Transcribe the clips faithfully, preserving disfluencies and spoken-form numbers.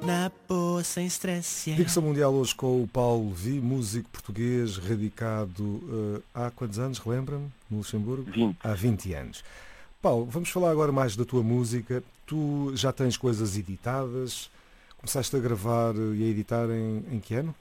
na boa, sem stress. Yeah. Dicção Mundial hoje com o Paulo Vi, músico português radicado uh, há quantos anos, relembra-me, no Luxemburgo? vinte. Há vinte anos. Paulo, vamos falar agora mais da tua música. Tu já tens coisas editadas, começaste a gravar e a editar em, em que ano?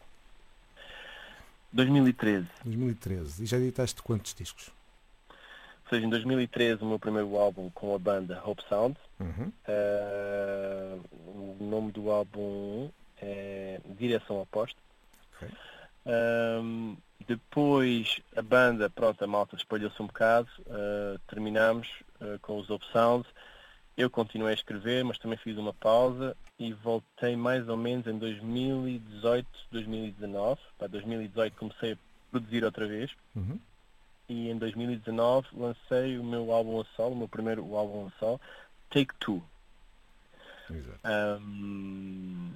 dois mil e treze. dois mil e treze. E já editaste quantos discos? Ou seja, em dois mil e treze o meu primeiro álbum com a banda Hope Sound. Uhum. Uh, o nome do álbum é Direção Oposta. Okay. Um, depois a banda, pronto, a malta espalhou-se um bocado, uh, terminámos uh, com os Hope Sound. Eu continuei a escrever, mas também fiz uma pausa e voltei mais ou menos em dois mil e dezoito, dois mil e dezanove. Para dois mil e dezoito comecei a produzir outra vez. Uhum. E em dois mil e dezanove lancei o meu álbum a solo, o meu primeiro álbum a solo, Take Two. Exato. Um,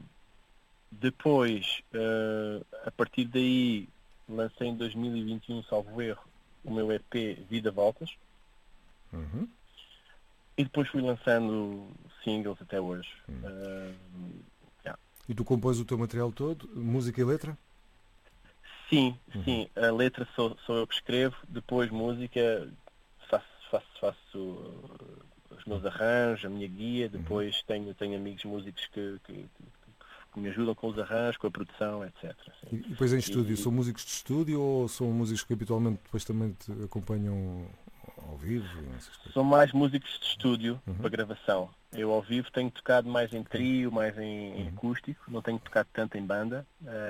depois, uh, a partir daí, lancei em dois mil e vinte e um, salvo erro, o meu E P Vida Voltas. Uhum. E depois fui lançando singles até hoje. Uhum. Uh, yeah. E tu compões o teu material todo, música e letra? Sim, Uhum. sim. A letra sou, sou eu que escrevo, depois música, faço, faço, faço uh, os meus arranjos, a minha guia, depois uhum. tenho, tenho amigos músicos que, que, que, que me ajudam com os arranjos, com a produção, etcétera. Sim. E depois em estúdio, e, são músicos de estúdio ou são músicos que habitualmente depois também te acompanham ao vivo? São mais músicos de estúdio uhum. para gravação. Eu ao vivo tenho tocado mais em trio, mais em, em acústico, não tenho tocado tanto em banda,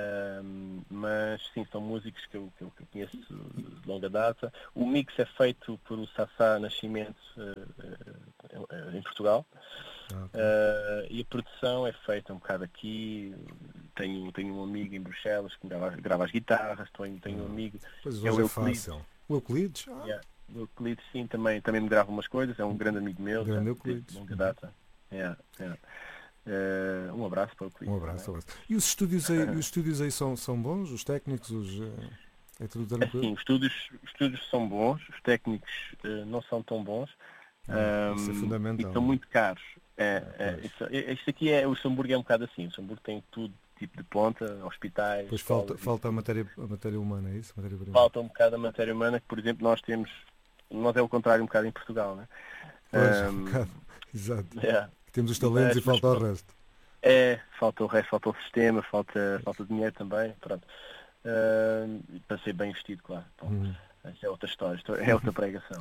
uh, mas sim, são músicos que eu, que eu conheço de longa data. O mix é feito por o Sassá Nascimento uh, uh, em Portugal. Ah, okay. uh, e a produção é feita um bocado aqui. Tenho, tenho um amigo em Bruxelas que grava, grava as guitarras, tenho, tenho um amigo pois que é o é Euclides. fácil. O Euclides? Ah. Yeah. O Euclides, sim, também, também me grava umas coisas, é um grande amigo meu, grande de Euclides. longa data. Yeah, yeah. Uh, um abraço para o Euclides. Um abraço, um abraço. E os estúdios aí, os estúdios aí são, são bons? Os técnicos? Os, é tudo tranquilo? Sim, os estúdios, os estúdios são bons, os técnicos uh, não são tão bons. Ah, um, isso é fundamental. E são muito caros. É, ah, é, isso, isto aqui é, o Luxemburgo é um bocado assim, o Luxemburgo tem tudo tipo de ponta, hospitais. Pois falta, falta a matéria, a matéria humana, é isso? A matéria falta um bocado a matéria humana, que por exemplo nós temos, nós é o contrário um bocado em Portugal, né? Pois, um, um bocado, exato. Yeah. Temos os talentos mas, e falta mas, o resto. É, falta o resto, falta o sistema, falta, falta dinheiro também, pronto. Uh, para ser bem vestido, claro. Bom, hum. Isso é outra história, é outra pregação.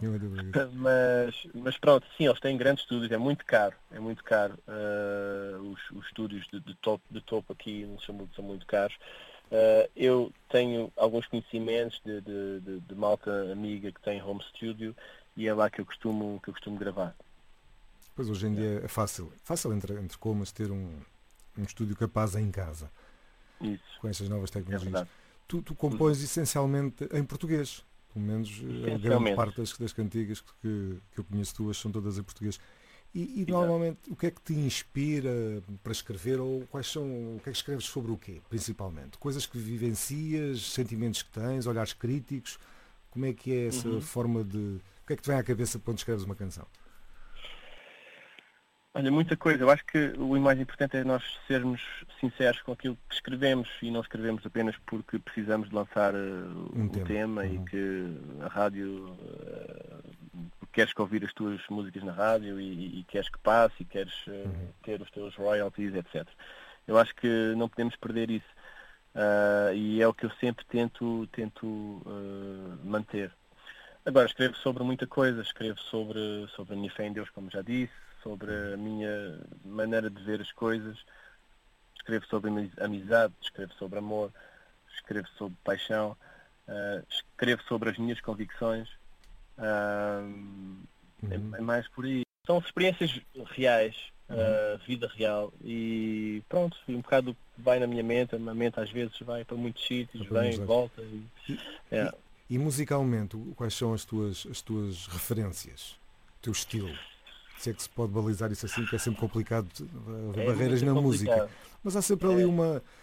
mas, mas pronto, sim, eles têm grandes estúdios, é muito caro, é muito caro. Uh, os, os estúdios de, de, topo, de topo aqui no Luxemburgo são muito caros. Uh, eu tenho alguns conhecimentos de, de, de, de malta amiga que tem home studio e é lá que eu costumo, que eu costumo gravar. Pois hoje em dia é fácil, fácil entre, entre comas ter um, um estúdio capaz em casa. Isso. Com estas novas tecnologias. É tu, tu compões uhum. essencialmente em português. Pelo menos a grande parte das, das cantigas que, que eu conheço tuas são todas em português. E, e normalmente o que é que te inspira para escrever? Ou quais são, o que é que escreves sobre o quê, principalmente? Coisas que vivencias, sentimentos que tens, olhares críticos? Como é que é essa uhum. forma de... O que é que te vem à cabeça quando escreves uma canção? Olha, muita coisa. Eu acho que o mais importante é nós sermos sinceros com aquilo que escrevemos e não escrevemos apenas porque precisamos de lançar uh, um, um tema, tema uhum. e que a rádio uh, queres que ouvir as tuas músicas na rádio e, e queres que passe e queres uh, uhum. ter os teus royalties, etcétera. Eu acho que não podemos perder isso uh, e é o que eu sempre tento, tento uh, manter. Agora, escrevo sobre muita coisa, escrevo sobre, sobre a minha fé em Deus, como já disse, sobre a minha maneira de ver as coisas, escrevo sobre amizade, escrevo sobre amor, escrevo sobre paixão, uh, escrevo sobre as minhas convicções, uh, uhum. é, é mais por aí. São experiências reais, uh, vida real e pronto, um bocado vai na minha mente, a minha mente às vezes vai para muitos sítios, vem, volta. E, e, é. e, e musicalmente, quais são as tuas, as tuas referências, o teu estilo? Se é que se pode balizar isso assim, que é sempre complicado haver é barreiras na complicado. música. Mas há sempre ali é. uma,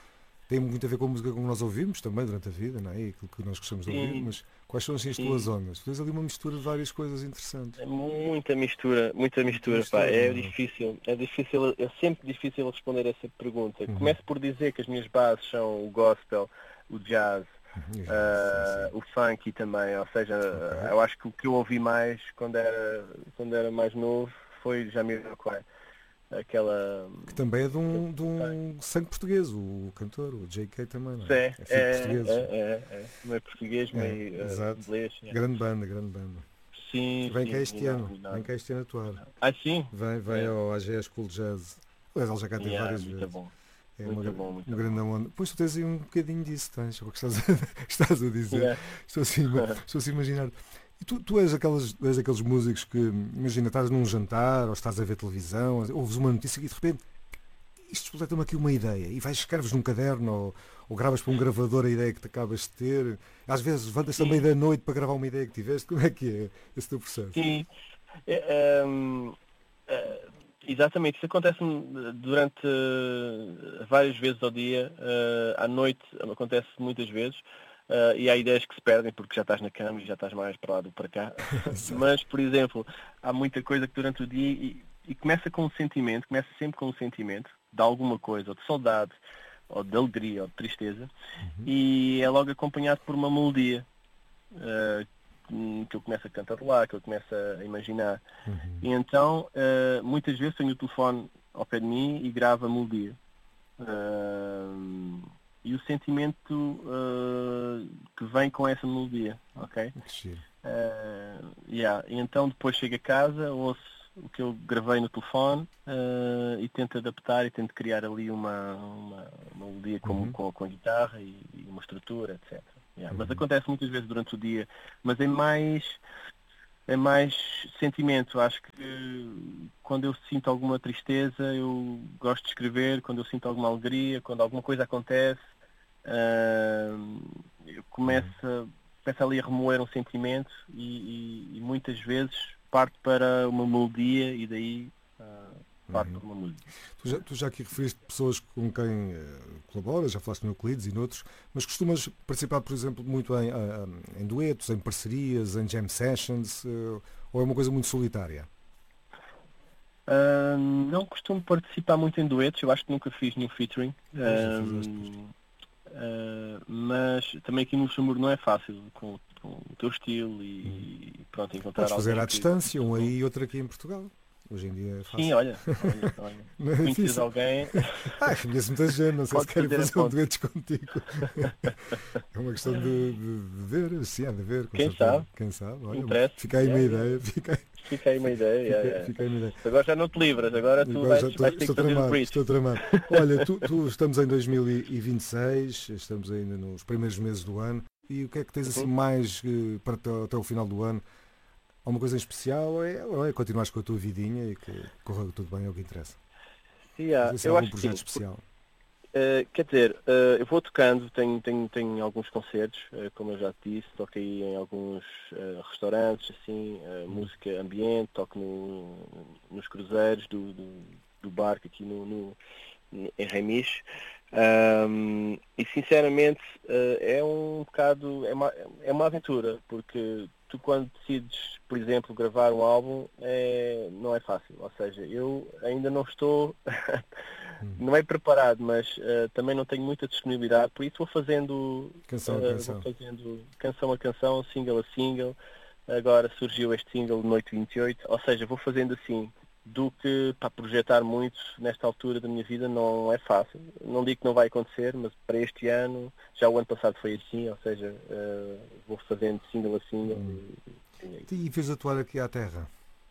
tem muito a ver com a música como nós ouvimos também durante a vida, não é? E aquilo que nós gostamos de ouvir, mas quais são assim as tuas zonas? Tu tens ali uma mistura de várias coisas interessantes. É muita mistura, muita mistura, muita pá. Mistura, é, é difícil, é difícil, é sempre difícil responder a essa pergunta. Uhum. Começo por dizer que as minhas bases são o gospel, o jazz, uhum. uh, o funk também, ou seja, okay. eu acho que o que eu ouvi mais quando era, quando era mais novo foi Jamiroquai. Aquela... Que também é de um, de um sangue português, o cantor, o J K também, não é? É, é, português. É, é, é. Meio português, é, meio uh, inglês. É. Grande banda, grande banda. Sim, Vem sim, cá este não, ano, não. vem cá este ano atuar. Ah, sim? Vem, vem é. ao A G S Cool Jazz. Aliás, ele já canta yeah, várias muito vezes. Bom. É muito uma, bom, muito uma bom. grande onda. Pois tu tens aí um bocadinho disso, tens, é o que estás a, estás a dizer. Yeah. Estou, assim, estou assim a imaginar. E tu, tu és, aquelas, és aqueles músicos que, imagina, estás num jantar ou estás a ver televisão, ouves uma notícia e de repente isto expleta-me aqui uma ideia e vais escreves num caderno ou, ou gravas para um gravador a ideia que te acabas de ter. Às vezes levantas também da noite para gravar uma ideia que tiveste. Como é que é esse teu processo? Sim, é, um, é, exatamente. Isso acontece durante uh, várias vezes ao dia. Uh, à noite acontece muitas vezes. Uh, e há ideias que se perdem porque já estás na cama e já estás mais para lá do que para cá. Mas, por exemplo, há muita coisa que durante o dia e, e começa com um sentimento, começa sempre com um sentimento de alguma coisa, ou de saudade, ou de alegria, ou de tristeza, uhum. e é logo acompanhado por uma melodia uh, que eu começo a cantarolar, que eu começo a imaginar. Uhum. E então, uh, muitas vezes tenho o telefone ao pé de mim e gravo a melodia. Uh, e o sentimento uh, que vem com essa melodia, ok? Uh, yeah. E então depois chego a casa, ouço o que eu gravei no telefone uh, e tento adaptar e tento criar ali uma, uma, uma melodia com, uhum. com, com a guitarra e, e uma estrutura, etcétera. Yeah. Uhum. Mas acontece muitas vezes durante o dia, mas é mais, é mais sentimento. Acho que quando eu sinto alguma tristeza eu gosto de escrever, quando eu sinto alguma alegria, quando alguma coisa acontece, uh, eu começo, uhum. começo ali a remoer um sentimento e, e, e muitas vezes parte para uma melodia e daí uh, parte uhum. para uma música. Tu já, tu já aqui referiste pessoas com quem uh, colaboras, já falaste no Euclides e noutros, mas costumas participar, por exemplo, muito em, uh, em duetos, em parcerias, em jam sessions, uh, ou é uma coisa muito solitária? Uh, não costumo participar muito em duetos, eu acho que nunca fiz nenhum featuring. Uh, uh, mas também aqui no Luxemburgo não é fácil, com com o teu estilo e, e pronto, encontrar... Podes fazer à distância, um aí e outro aqui em Portugal. Hoje em dia é fácil. Sim, olha, olha, olha. Não é conheces alguém... Ah, conheço muita gente, não sei se querem fazer um duetos contigo. É uma questão de, de, de ver, sim, há de ver. Quem certeza. sabe? Quem sabe, olha, Interesse. Fica aí é, uma é. ideia. Fica aí, fica aí uma ideia. Fica, é, é. fica aí uma ideia. Agora já não te livras, agora tu agora vais, estou, vais ter estou que fazer tramado, o Estou tramado. Olha, tu, tu estamos em dois mil e vinte e seis, estamos ainda nos primeiros meses do ano. E o que é que tens assim uhum. mais uh, para até, até o final do ano? Alguma coisa em especial ou é, ou é continuares com a tua vidinha e que corra tudo bem, é o que interessa? Yeah, se eu algum acho projeto sim. especial? Uh, quer dizer, uh, eu vou tocando, tenho, tenho, tenho alguns concertos, uh, como eu já te disse, toco aí em alguns uh, restaurantes, assim, uh, uhum. música ambiente, toco no, nos cruzeiros do, do, do barco aqui no, no, no, em Remis. Um, e sinceramente uh, é um bocado, é uma, é uma aventura, porque tu quando decides, por exemplo, gravar um álbum, é, não é fácil, ou seja, eu ainda não estou, não é preparado, mas uh, também não tenho muita disponibilidade, por isso vou fazendo canção a uh, canção. vou fazendo canção a canção, single a single. Agora surgiu este single de Noite vinte e oito, ou seja, vou fazendo assim, do que para projetar muito nesta altura da minha vida não é fácil. Não digo que não vai acontecer, mas para este ano, já o ano passado foi assim, ou seja, uh, vou fazendo single a single. Hum. E, e fiz atuar aqui à terra?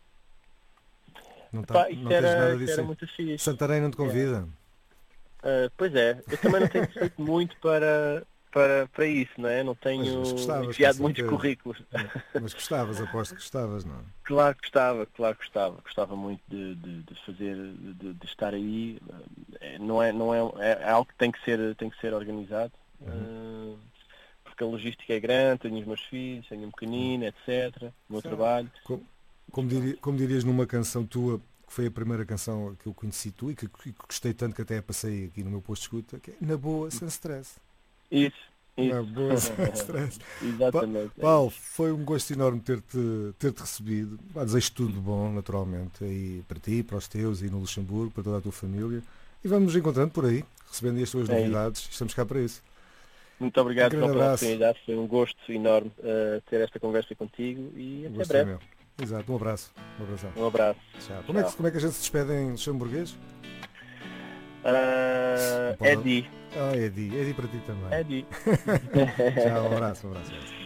Não, tá, Pá, não era, tens nada disso? Era muito fixe. Santarém não te convida? É. Uh, pois é, eu também não tenho feito muito para... Para, para isso, não é? Não tenho enviado muitos currículos. Mas gostavas, aposto que gostavas, não é? Claro que gostava, claro que gostava. Gostava muito de, de, de fazer, de, de estar aí. Não é, não é, é algo que tem que ser, tem que ser organizado. Uhum. Uh, porque a logística é grande, tenho os meus filhos, tenho um pequenino, etcétera. O meu Sim. trabalho. Como, como, diria, como dirias numa canção tua, que foi a primeira canção que eu conheci tu e que, que gostei tanto que até a passei aqui no meu posto de escuta, que é Na Boa, Sem Stress. Isso. Isso. Na Boa, Sem Stress. Exatamente. Pa Paulo, foi um gosto enorme ter-te ter-te recebido. Desejo tudo de bom, naturalmente, aí para ti, para os teus e no Luxemburgo, para toda a tua família. E vamos nos encontrando por aí, recebendo as tuas é novidades. Isso. Estamos cá para isso. Muito obrigado um pela oportunidade. Foi um gosto enorme uh, ter esta conversa contigo e até breve. É Exato, um abraço. Um abraço. Um abraço. Tchau. Como, Tchau. É que, como é que a gente se despede em luxemburguês? Uh, Eddie. Ah, Eddie. Eddie para ti também. Eddie. Tchau, um abraço, um abraço.